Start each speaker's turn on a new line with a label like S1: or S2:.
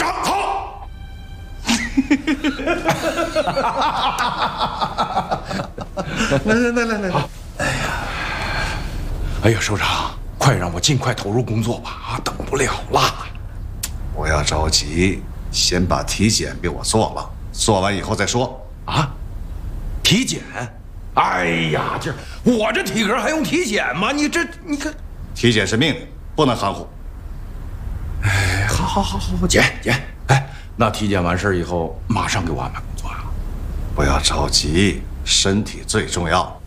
S1: 长好。来！哎呀，首长，快让我尽快投入工作吧！啊，等不了了。
S2: 不要着急，先把体检给我做了，做完以后再说。
S1: 啊，体检？哎呀，我这体格还用体检吗？你看，
S2: 体检是命令，不能含糊。
S1: 哎，好，姐，哎，那体检完事以后，马上给我安排工作啊！
S2: 不要着急，身体最重要。